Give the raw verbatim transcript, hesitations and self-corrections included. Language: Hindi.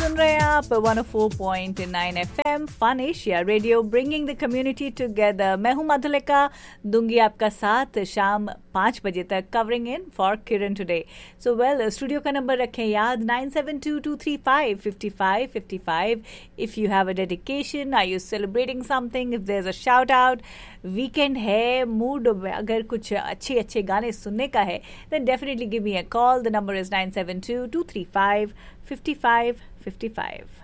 सुन रहे हैं आप one O four point nine FM fun Asia radio, bringing the community together. मैं हूं मधुलिका, दूंगी आपका साथ शाम पाँच बजे तक, covering in for Kiran today. So well, studio का नंबर रखें याद nine seven to to three five fifty five fifty five. If you have a dedication, are you celebrating something, if there is a shout out, weekend है, मूड अगर कुछ अच्छे अच्छे गाने सुनने का है, then definitely give me a call. The number is nine seven to to three five fifty five fifty five.